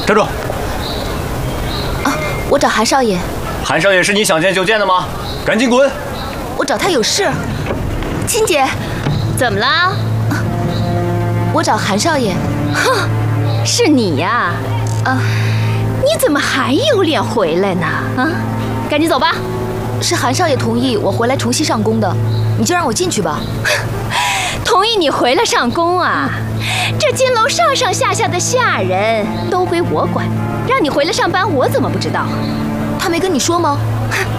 站住！ 啊，我找韩少爷。 韩少爷是你想见就见的吗？赶紧滚！ 我找他有事。青姐， 怎么了？ 我找韩少爷。 哼，是你呀？ 啊， 你怎么还有脸回来呢？啊，赶紧走吧。 是韩少爷同意我回来重新上工的，你就让我进去吧。 同意你回来上工啊？这金楼上上下下的下人都归我管，让你回来上班，我怎么不知道啊？ 他没跟你说吗？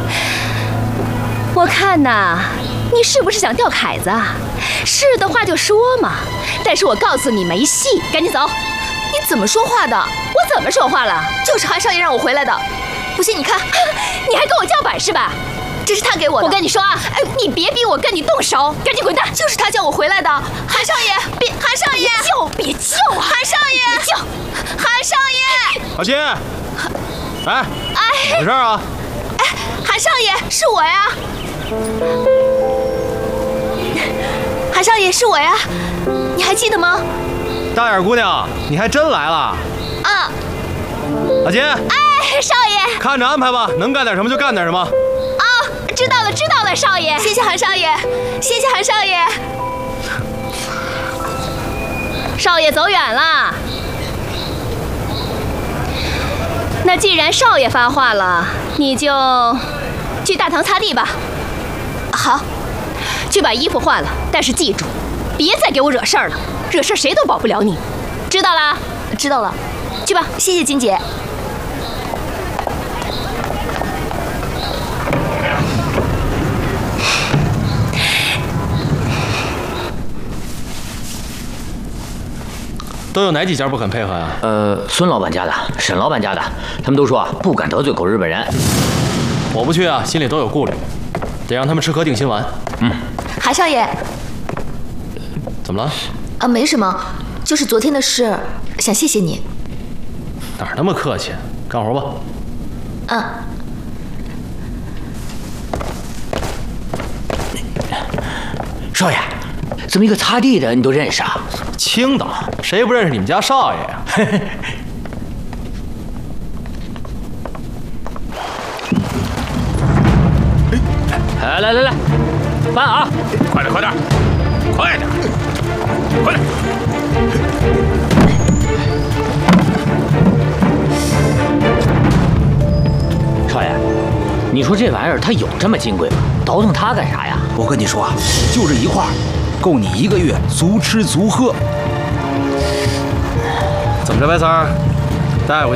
我看呐，你是不是想钓凯子啊？是的话就说嘛。但是我告诉你没戏，赶紧走。 你怎么说话的？ 我怎么说话了？ 就是韩少爷让我回来的。不信你看， 你还跟我叫板是吧？ 这是他给我的。 我跟你说啊，哎，你别逼我跟你动手，赶紧滚蛋！ 就是他叫我回来的。韩少爷， 别， 韩少爷， 别叫啊！ 韩少爷， 别叫， 韩少爷。 老金，哎，怎么回事啊？ 哎，韩少爷，是我呀。韩少爷，是我呀，你还记得吗？ 大眼姑娘，你还真来了。 啊。 老金。 哎，少爷， 看着安排吧，能干点什么就干点什么。 啊，知道了，少爷。 谢谢韩少爷，谢谢韩少爷。 少爷走远了。那既然少爷发话了，你就去大堂擦地吧。 好， 去把衣服换了，但是记住，别再给我惹事儿了，惹事儿谁都保不了你，知道啦？ 知道了， 去吧。 谢谢金姐。 都有哪几家不肯配合呀？ 孙老板家的、沈老板家的，他们都说不敢得罪口日本人。 我不去啊，心里都有顾虑，得让他们吃颗定心丸。 韩少爷， 怎么了？ 啊，没什么，就是昨天的事，想谢谢你。 哪儿那么客气？干活吧。 嗯。 少爷，这么一个擦地的你都认识啊？ 青岛，谁不认识你们家少爷呀？ 来，搬啊！ 快点，快点！ 少爷，你说这玩意儿它有这么金贵吗？倒腾它干啥呀？ 我跟你说啊，就这一块，够你1个月足吃足喝。 怎么着，白三儿，大夫